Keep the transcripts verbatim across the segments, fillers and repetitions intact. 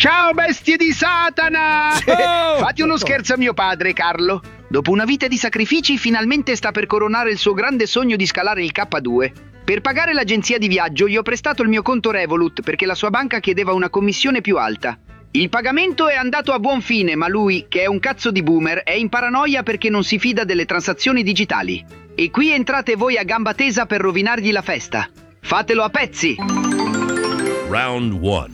Ciao bestie di Satana! Oh! Fate uno scherzo a mio padre, Carlo. Dopo una vita di sacrifici, finalmente sta per coronare il suo grande sogno di scalare il K due. Per pagare l'agenzia di viaggio gli ho prestato il mio conto Revolut perché la sua banca chiedeva una commissione più alta. Il pagamento è andato a buon fine, ma lui, che è un cazzo di boomer, è in paranoia perché non si fida delle transazioni digitali. E qui entrate voi a gamba tesa per rovinargli la festa. Fatelo a pezzi! Round one.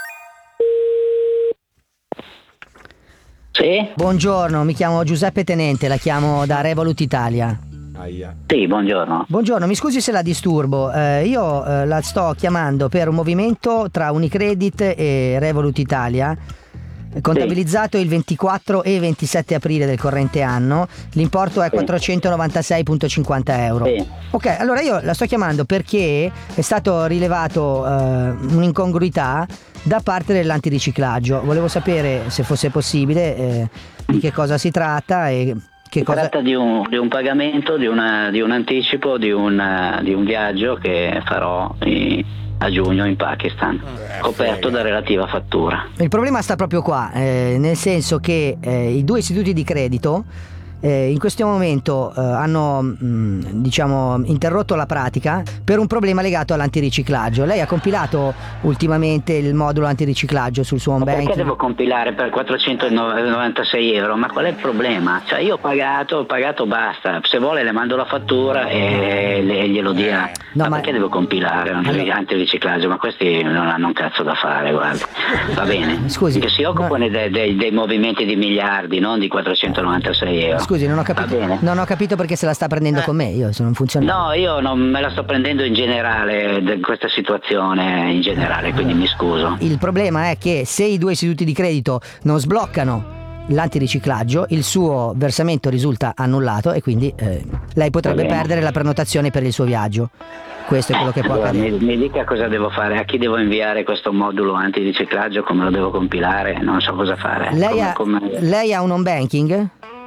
Sì? Buongiorno, mi chiamo Giuseppe Tenente, la chiamo da Revolut Italia. Aia. Sì, buongiorno. Buongiorno, mi scusi se la disturbo, eh, io eh, la sto chiamando per un movimento tra Unicredit e Revolut Italia, contabilizzato il ventiquattro e ventisette aprile del corrente anno. L'importo è Sì. quattrocentonovantasei virgola cinquanta euro. Sì. Ok, allora io la sto chiamando perché è stato rilevato eh, un'incongruità da parte dell'antiriciclaggio. Volevo sapere se fosse possibile eh, di che cosa si tratta e che Si cosa... tratta di un, di un pagamento, di, una, di un anticipo, di un, di un viaggio che farò in- a giugno in Pakistan, coperto da relativa fattura. Il problema sta proprio qua, eh, nel senso che eh, i due istituti di credito eh, in questo momento eh, hanno mh, diciamo interrotto la pratica per un problema legato all'antiriciclaggio. Lei ha compilato ultimamente il modulo antiriciclaggio sul suo home Ma perché banking? devo compilare per quattrocentonovantasei euro? Ma qual è il problema? Cioè io ho pagato, ho pagato, basta. Se vuole le mando la fattura e le- glielo dia. No, ma, ma- perché devo compilare un Allora- antiriciclaggio? Ma questi non hanno un cazzo da fare, guarda. Va bene? Scusi, Che si occupano dei, dei- dei movimenti di miliardi, non di quattrocentonovantasei euro. Scusi, non ho Va capito, bene? non ho capito perché se la sta prendendo con me, io sono un funzionario. No, io non me la sto prendendo in generale, de- questa situazione in generale, quindi mi scuso. Il problema è che se i due istituti di credito non sbloccano l'antiriciclaggio, il suo versamento risulta annullato e quindi eh, lei potrebbe Va bene. perdere la prenotazione per il suo viaggio. Questo è quello che può Allora, accadere. mi, mi dica cosa devo fare, a chi devo inviare questo modulo antiriciclaggio, come lo devo compilare, non so cosa fare. Lei Come- ha, come- lei ha un home banking?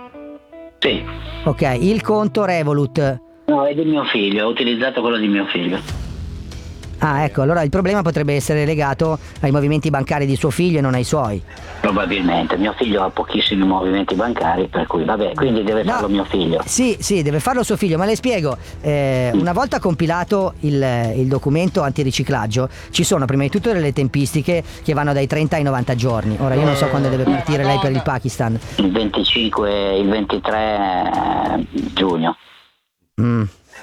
Sì, Ok, il conto Revolut. no, è di mio figlio, ho utilizzato quello di mio figlio. Ah, ecco, allora il problema potrebbe essere legato ai movimenti bancari di suo figlio e non ai suoi. Probabilmente, mio figlio ha pochissimi movimenti bancari, per cui vabbè, quindi deve No. farlo mio figlio. Sì, sì, deve farlo suo figlio, ma le spiego, eh, una volta compilato il, il documento antiriciclaggio ci sono prima di tutto delle tempistiche che vanno dai trenta ai novanta giorni. Ora io non so quando deve partire lei per il Pakistan. Il venticinque, il ventitré eh, giugno. Mm.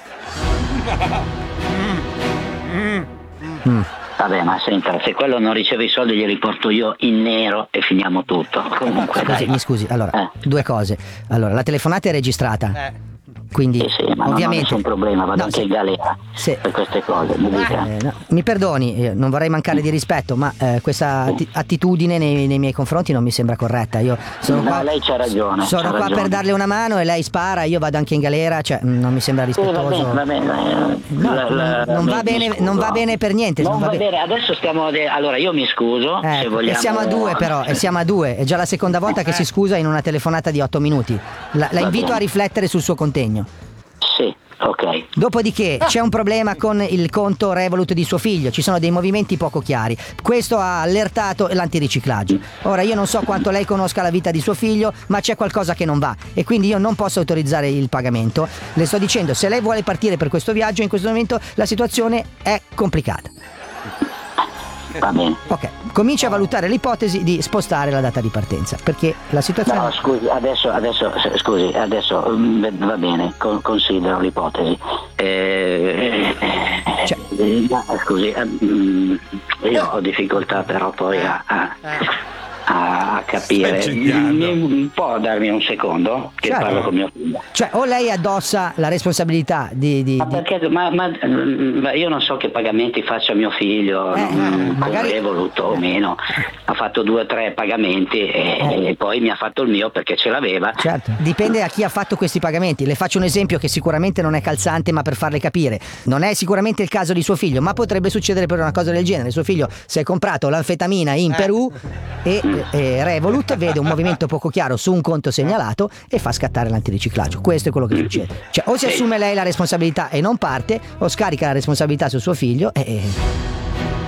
Mm. Vabbè, ma senta, se quello non riceve i soldi glieli porto io in nero e finiamo tutto. Comunque, Scusi, dai. mi scusi, allora, Eh. due cose. Allora, la telefonata è registrata. Quindi, Sì, sì, ma non ho ovviamente. nessun problema, vado No, anche sì. in galera Sì. per queste cose, mi dica. Eh, no, mi perdoni, eh, non vorrei mancare di rispetto, ma eh, questa atti- attitudine nei, nei miei confronti non mi sembra corretta. Io sono No, qua, lei c'ha ragione, sono c'ha qua ragione. per darle una mano e lei spara, io vado anche in galera, cioè mm, non mi sembra Sì, va rispettoso. bene, va bene. eh, No, la- la- non va mi- bene- mi scuso. non va bene per niente, Non non va va bene. bene, adesso stiamo. de- Allora io mi scuso. Eh, se vogliamo. E siamo a due però, e siamo a due, è già la seconda volta che si scusa in una telefonata di otto minuti. La, la Va invito bene. a riflettere sul suo contegno. Sì, ok. Dopodiché c'è un problema con il conto Revolut di suo figlio, ci sono dei movimenti poco chiari. Questo ha allertato l'antiriciclaggio. Ora io non so quanto lei conosca la vita di suo figlio, ma c'è qualcosa che non va e quindi io non posso autorizzare il pagamento. Le sto dicendo, se lei vuole partire per questo viaggio, in questo momento la situazione è complicata. Va bene. Ok, comincia a valutare l'ipotesi di spostare la data di partenza, perché la situazione... No, scusi, adesso, adesso, s- scusi, adesso mm, va bene, con- considero l'ipotesi. Eh, eh, Cioè- eh, ma, scusi, eh, mm, io ho difficoltà però poi a, a, a capire. Stai ingegnando. Mi- può darmi un secondo che Certo. parlo con mio figlio? Cioè, o lei addossa la responsabilità di... di- Ma di- perché? Ma, ma- mm, ma io non so che pagamenti faccia mio figlio, Eh, non- con magari- Revolut o meno. Ha fatto due o tre pagamenti e, Eh. e poi mi ha fatto il mio perché ce l'aveva. Certo, dipende da chi ha fatto questi pagamenti. Le faccio un esempio che sicuramente non è calzante, ma per farle capire. Non è sicuramente il caso di suo figlio, ma potrebbe succedere per una cosa del genere. Suo figlio si è comprato l'anfetamina in Perù e, e Revolut vede un movimento poco chiaro su un conto segnalato e fa scattare l'antiriciclaggio. Questo è quello che succede. Cioè, o si assume lei la responsabilità e non parte, o scarica la responsabilità su suo figlio e...